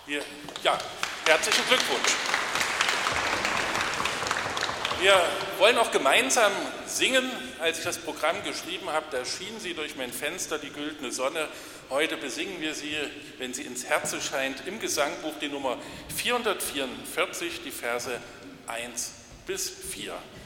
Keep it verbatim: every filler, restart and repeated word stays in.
Wir, ja, herzlichen Glückwunsch. Wir wollen auch gemeinsam singen. Als ich das Programm geschrieben habe, da schien sie durch mein Fenster, die güldene Sonne. Heute besingen wir sie, wenn sie ins Herze scheint, im Gesangbuch die Nummer vierhundertvierundvierzig, die Verse eins bis vier.